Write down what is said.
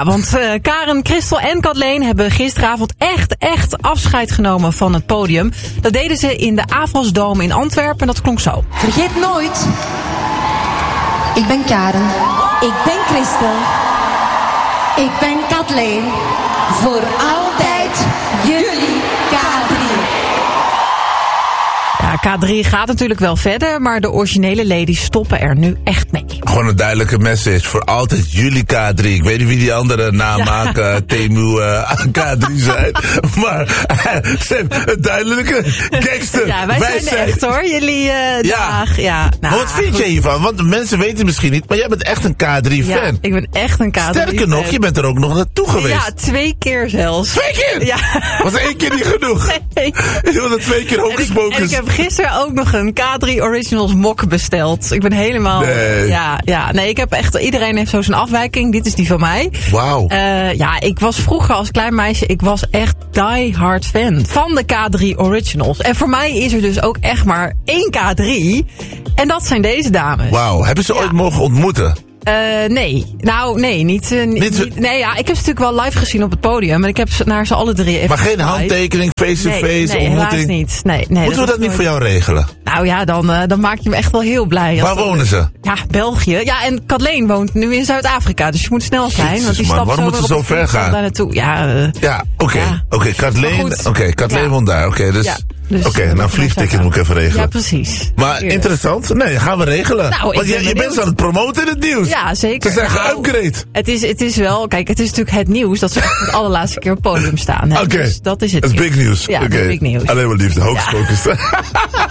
Ja, want Karen, Christel en Kathleen hebben gisteravond echt afscheid genomen van het podium. Dat deden ze in de Avasdome in Antwerpen en dat klonk zo. Vergeet nooit, ik ben Karen, ik ben Christel, ik ben Kathleen, voor altijd jullie K3. Ja, K3 gaat natuurlijk wel verder, maar de originele ladies stoppen er nu echt mee. Gewoon een duidelijke message. Voor altijd jullie K3. Ik weet niet wie die andere namaken, Temu K3 zijn. Maar Sam, een duidelijke gangster. Ja, wij zijn er echt hoor. Jullie dag. Ja, nou, wat vind je hiervan? Want mensen weten het misschien niet, maar jij bent echt een K3-fan. Ja, ik ben echt een K3-fan. Sterker nog, je bent er ook nog naartoe geweest. Ja, 2 keer zelfs. 2 keer? Ja. Was er 1 keer niet genoeg? Nee. Je wilde 2 keer hocus pocus. En ik heb gisteren ook nog een K3 Originals mok besteld. Ik ben helemaal... Nee. Nee, ik heb echt... Iedereen heeft zo zijn afwijking. Dit is die van mij. Wauw. Ja, ik was vroeger als klein meisje... Ik was echt die hard fan van de K3 Originals. En voor mij is er dus ook echt maar 1 K3. En dat zijn deze dames. Wauw. Hebben ze ooit mogen ontmoeten? Nee. Nou, nee, niet. Nee, ja, ik heb ze natuurlijk wel live gezien op het podium. En ik heb naar ze alle 3 even. Maar geen handtekening, face-to-face, ontmoeting? helaas niet. Nee, moeten we dat niet voor jou regelen? Nou ja, dan maak je me echt wel heel blij. Waar wonen ze? Ja, België. Ja, en Kathleen woont nu in Zuid-Afrika. Dus je moet snel zijn. Jezus, want die man, stapt waarom moet ze zo ver gaan? Daar naartoe. Ja, oké. Kathleen woont daar. Oké, nou vliegticket moet ik even regelen. Ja, precies. Maar interessant. Nee, gaan we regelen. Nou, want je bent aan het promoten in het nieuws. Ja, zeker. Ze zijn geupgrade. Het is wel... Kijk, het is natuurlijk het nieuws dat ze echt de allerlaatste keer op het podium staan. Oké. Dus dat is het nieuws. Dat is big nieuws. Ja, big nieuws. Alleen maar liefde. Hocus pocus.